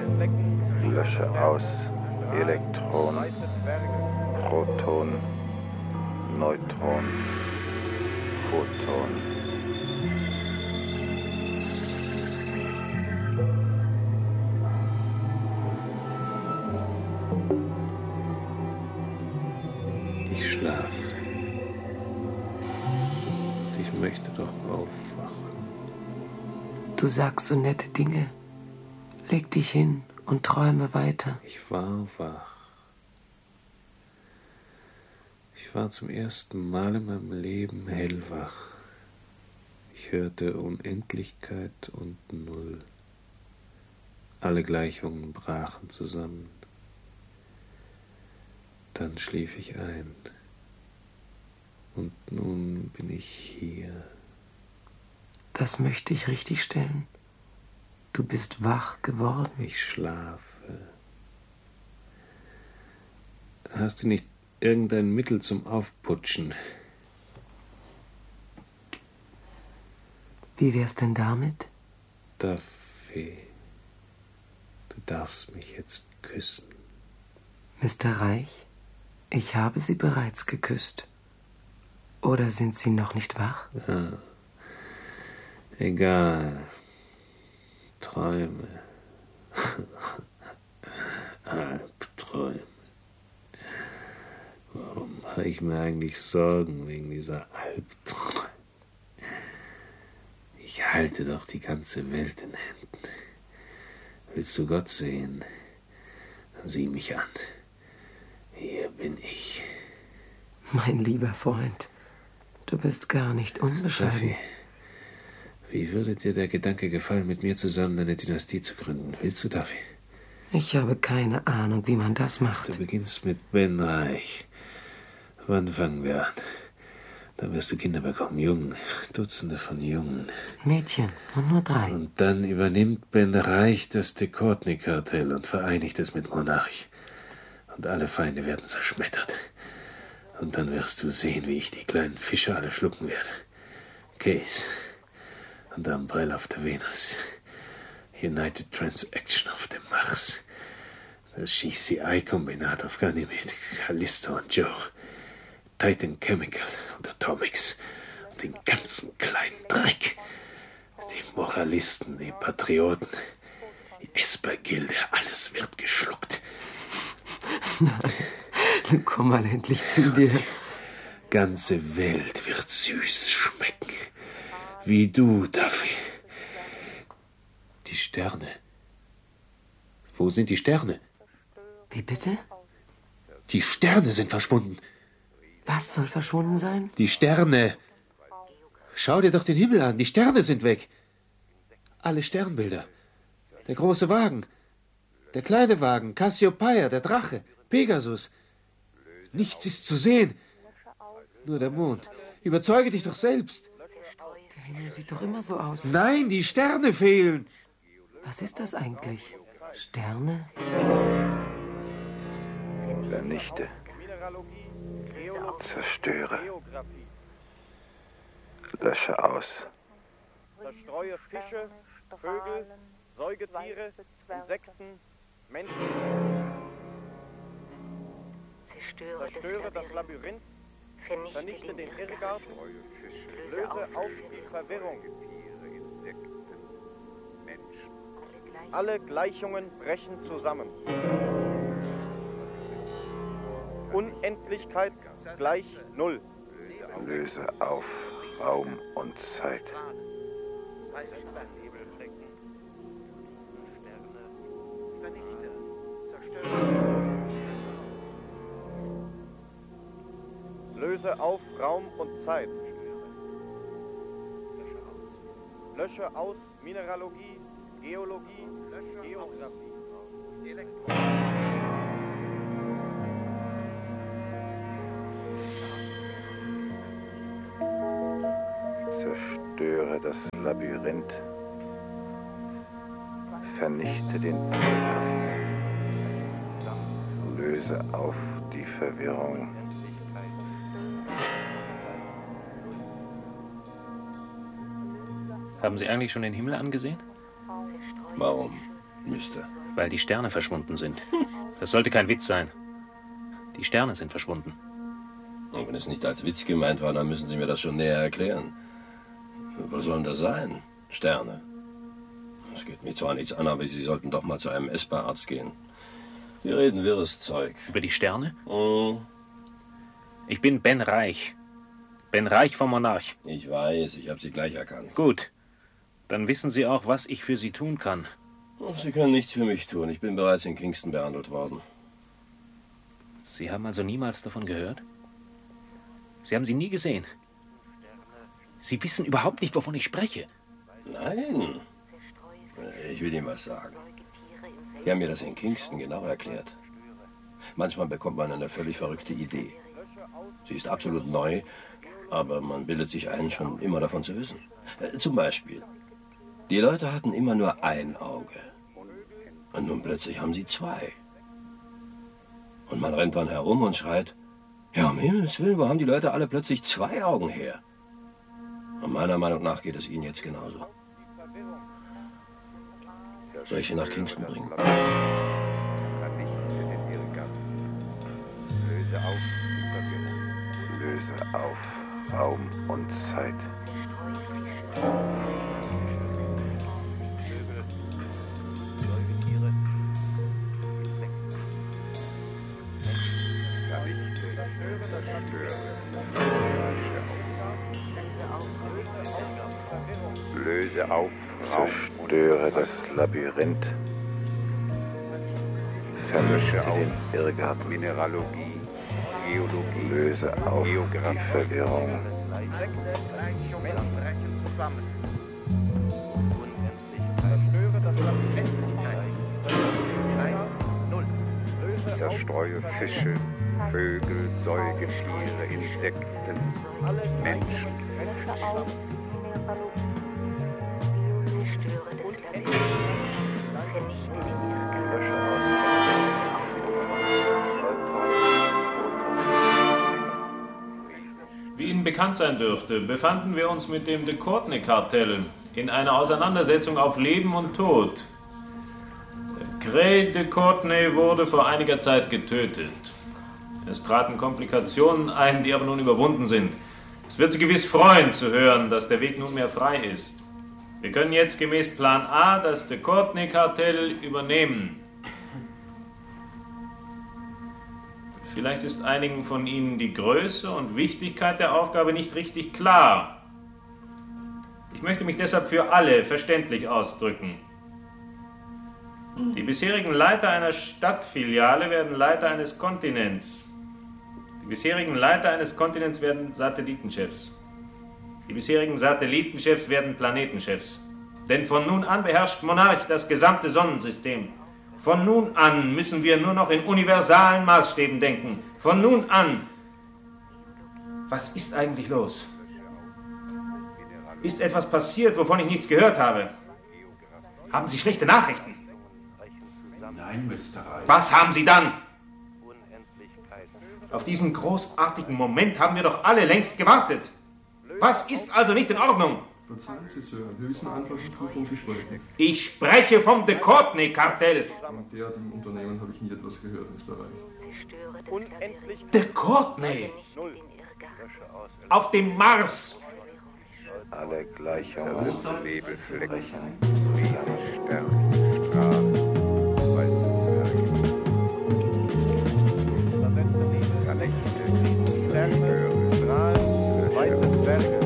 Lösche aus Elektron, Proton, Neutron, Photon. Ich schlafe. Ich möchte doch aufwachen. Du sagst so nette Dinge. Leg dich hin und träume weiter. Ich war wach. Ich war zum ersten Mal in meinem Leben hellwach. Ich hörte Unendlichkeit und Null. Alle Gleichungen brachen zusammen. Dann schlief ich ein. Und nun bin ich hier. Das möchte ich richtigstellen. Du bist wach geworden. Ich schlafe. Hast du nicht irgendein Mittel zum Aufputschen? Wie wär's denn damit? Duffy, du darfst mich jetzt küssen. Mr. Reich, ich habe Sie bereits geküsst. Oder sind Sie noch nicht wach? Ah, egal. Träume. Albträume. Warum habe ich mir eigentlich Sorgen wegen dieser Albträume? Ich halte doch die ganze Welt in Händen. Willst du Gott sehen? Dann sieh mich an. Hier bin ich. Mein lieber Freund, du bist gar nicht unbescheiden. Duffy, wie würde dir der Gedanke gefallen, mit mir zusammen eine Dynastie zu gründen? Willst du, Duffy? Ich habe keine Ahnung, wie man das macht. Du beginnst mit Ben Reich. Wann fangen wir an? Dann wirst du Kinder bekommen, Jungen, Dutzende von Jungen. Mädchen, und nur 3. Und dann übernimmt Ben Reich das DeCourtney-Kartell und vereinigt es mit Monarch. Und alle Feinde werden zerschmettert. Und dann wirst du sehen, wie ich die kleinen Fische alle schlucken werde. Case. Und Umbrella auf der Venus. United Transaction auf dem Mars. Das GCI-Kombinat auf Ganymed, Callisto und Joe. Titan Chemical und Atomics. Und den ganzen kleinen Dreck. Die Moralisten, die Patrioten, die Esper-Gilde, alles wird geschluckt. Nein, komm mal endlich zu dir. Die ganze Welt wird süß schmecken. Wie du, Duffy. Die Sterne. Wo sind die Sterne? Wie bitte? Die Sterne sind verschwunden. Was soll verschwunden sein? Die Sterne. Schau dir doch den Himmel an. Die Sterne sind weg. Alle Sternbilder. Der große Wagen. Der kleine Wagen. Cassiopeia, der Drache. Pegasus. Nichts ist zu sehen. Nur der Mond. Überzeuge dich doch selbst. Der Himmel sieht doch immer so aus. Nein, die Sterne fehlen. Was ist das eigentlich? Sterne? Vernichte. Zerstöre. Lösche aus. Zerstreue Fische, Vögel, Säugetiere, Insekten, Menschen. Zerstöre das Labyrinth. Vernichte den Irrgarten. Löse auf die Verwirrung. Alle Gleichungen brechen zusammen. Unendlichkeit gleich Null. Löse auf Raum und Zeit. Löse auf Raum und Zeit. Lösche aus Mineralogie, Geologie, Geographie. Zerstöre das Labyrinth. Vernichte den Irrgarten. Löse auf die Verwirrung. Haben Sie eigentlich schon den Himmel angesehen? Warum? Mister? Weil die Sterne verschwunden sind. Das sollte kein Witz sein. Die Sterne sind verschwunden. Und wenn es nicht als Witz gemeint war, dann müssen Sie mir das schon näher erklären. Was sollen das sein? Sterne. Es geht mich zwar nichts an, aber Sie sollten doch mal zu einem Esper-Arzt gehen. Sie reden wirres Zeug. Über die Sterne? Oh, Ich bin Ben Reich. Ben Reich vom Monarch. ich weiß, ich habe Sie gleich erkannt. Gut. Dann wissen Sie auch, was ich für Sie tun kann. Sie können nichts für mich tun. Ich bin bereits in Kingston behandelt worden. Sie haben also niemals davon gehört? Sie haben sie nie gesehen? Sie wissen überhaupt nicht, wovon ich spreche. Nein. Ich will Ihnen was sagen. Die haben mir das in Kingston genau erklärt. Manchmal bekommt man eine völlig verrückte Idee. Sie ist absolut neu, aber man bildet sich ein, schon immer davon zu wissen. Zum Beispiel, die Leute hatten immer nur ein Auge. Und nun plötzlich haben sie zwei. Und man rennt dann herum und schreit, ja, um Himmels Willen, wo haben die Leute alle plötzlich zwei Augen her? Und meiner Meinung nach geht es ihnen jetzt genauso. Soll ich sie nach Kingston bringen? Vernichte den Irrgarten. Löse auf die Verwirrung. Löse auf Raum und Zeit. Vögel, Säugetiere, Insekten. Vernichte, zerstöre, löse auf, zerstöre das Labyrinth, vermische den Irrgarten, Mineralogie, Geologie, löse auf die Verwirrung, Menschen brechen zusammen. Zerstöre das Unendlichkeit. 0. zerstreue Fische, Vögel, Säugetiere, Insekten, Menschen. Zerstöre das Labyrinth. Vernichte den Lösche Wie Ihnen bekannt sein dürfte, befanden wir uns mit dem de Courtenay-Kartell in einer Auseinandersetzung auf Leben und Tod. Gray de Courtenay wurde vor einiger Zeit getötet. Es traten Komplikationen ein, die aber nun überwunden sind. Es wird Sie gewiss freuen zu hören, dass der Weg nunmehr frei ist. Wir können jetzt gemäß Plan A das de Courtenay-Kartell übernehmen. Vielleicht ist einigen von Ihnen die Größe und Wichtigkeit der Aufgabe nicht richtig klar. Ich möchte mich deshalb für alle verständlich ausdrücken. Die bisherigen Leiter einer Stadtfiliale werden Leiter eines Kontinents. Die bisherigen Leiter eines Kontinents werden Satellitenchefs. Die bisherigen Satellitenchefs werden Planetenchefs. Denn von nun an beherrscht Monarch das gesamte Sonnensystem. Von nun an müssen wir nur noch in universalen Maßstäben denken. Von nun an. Was ist eigentlich los? Ist etwas passiert, wovon ich nichts gehört habe? Haben Sie schlechte Nachrichten? Nein, Mr. Reich. Was haben Sie dann? Unendlichkeit. Auf diesen großartigen Moment haben wir doch alle längst gewartet. Was ist also nicht in Ordnung? Verzeihen Sie, Sir. Wir wissen einfach nicht, wovon Sie sprechen. Ich spreche vom de Courtenay-Kartell. Von derartigen Unternehmen habe ich nie etwas gehört, Mr. Reich. Zerstöre das Unendlich. De Courtenay. Labyrinth. Den Irrgarten. Auf dem Mars. alle Gleichungen, Nebelflecken, Riesen, Sterne, Strahlen, weiße Zwerge. Versetze Nebel, Vernichte, Sterne, Strahlen, weiße Zwerge.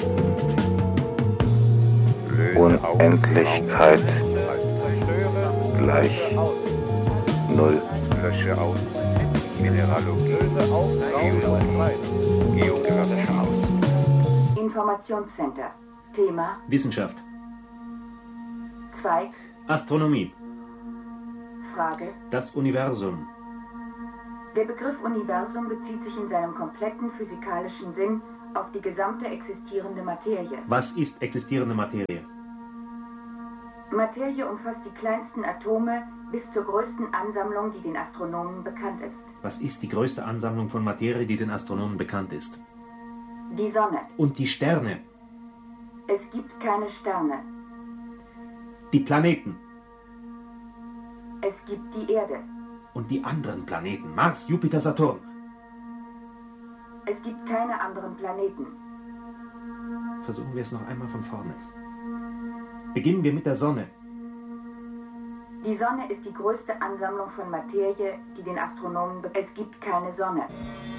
Unendlichkeit Zerstöre, gleich löse aus. Null. Lösche aus. Mineralogie, Löse auf, Raum und Zeit. geografische aus. Informationscenter. Thema Wissenschaft. Zweig. Astronomie. Frage. Das Universum. Der Begriff Universum bezieht sich in seinem kompletten physikalischen Sinn auf die gesamte existierende Materie. Was ist existierende Materie? Materie umfasst die kleinsten Atome bis zur größten Ansammlung, die den Astronomen bekannt ist. Was ist die größte Ansammlung von Materie, die den Astronomen bekannt ist? Die Sonne. Und die Sterne? Es gibt keine Sterne. Die Planeten? Es gibt die Erde. Und die anderen Planeten, Mars, Jupiter, Saturn. Es gibt keine anderen Planeten. Versuchen wir es noch einmal von vorne. Beginnen wir mit der Sonne. Die Sonne ist die größte Ansammlung von Materie, die den Astronomen... Es gibt keine Sonne.